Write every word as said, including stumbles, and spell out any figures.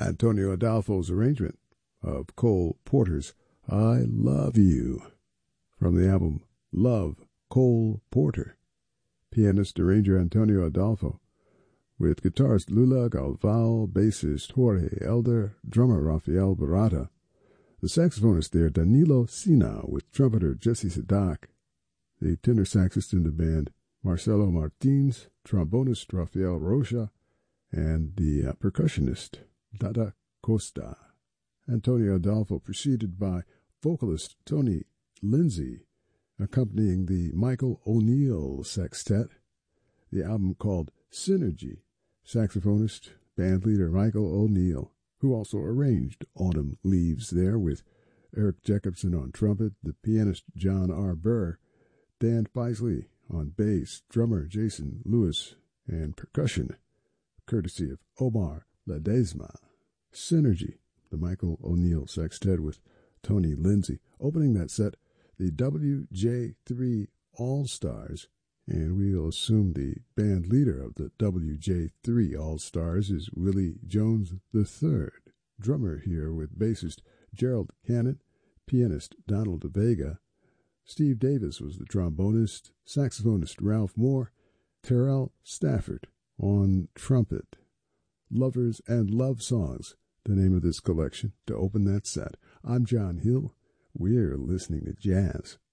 Antonio Adolfo's arrangement of Cole Porter's I Love You from the album Love, Cole Porter. Pianist arranger Antonio Adolfo with guitarist Lula Galvao, bassist Jorge Elder, drummer Rafael Barata, the saxophonist there Danilo Sina with trumpeter Jesse Sadak, the tenor saxist in the band Marcelo Martins, trombonist Rafael Rocha, and the uh, percussionist Dada Costa. Antonio Adolfo preceded by vocalist Tony Lindsay, accompanying the Michael O'Neill Sextet, the album called Synergy, saxophonist, bandleader Michael O'Neill, who also arranged Autumn Leaves there with Eric Jacobson on trumpet, the pianist John R. Burr, Dan Paisley on bass, drummer Jason Lewis, and percussion, courtesy of Omar Ledesma. Synergy, the Michael O'Neill Sextet with Tony Lindsay. Opening that set, the W J three All-Stars, and we'll assume the band leader of the W J three All-Stars is Willie Jones the third. Drummer here with bassist Gerald Cannon, pianist Donald Vega. Steve Davis was the trombonist, saxophonist Ralph Moore, Terrell Stafford on trumpet. Lovers and Love Songs, the name of this collection, to open that set. I'm John Hill. We're listening to jazz.